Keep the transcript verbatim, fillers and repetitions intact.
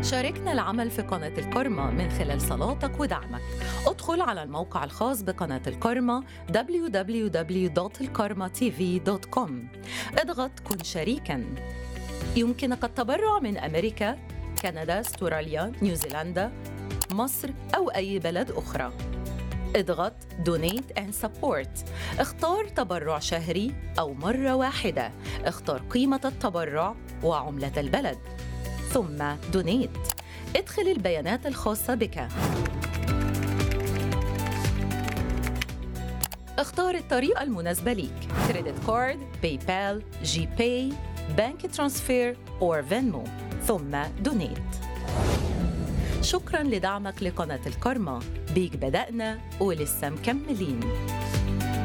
شاركنا العمل في قناة الكرمة من خلال صلاتك ودعمك. ادخل على الموقع الخاص بقناة الكرمة دبليو دبليو دبليو دوت الكرمة تي في دوت كوم. اضغط كن شريكاً. يمكنك التبرع من أمريكا، كندا، استراليا، نيوزيلندا، مصر أو أي بلد أخرى. اضغط Donate and Support. اختار تبرع شهري أو مرة واحدة. اختار قيمة التبرع وعملة البلد، ثم Donate. ادخل البيانات الخاصة بك. اختار الطريقة المناسبة ليك: كريدت كارد، باي بال، جي باي، بانك ترانسفير أو فينمو، ثم Donate. شكراً لدعمك لقناة الكرمة. بيك بدأنا ولسه مكملين.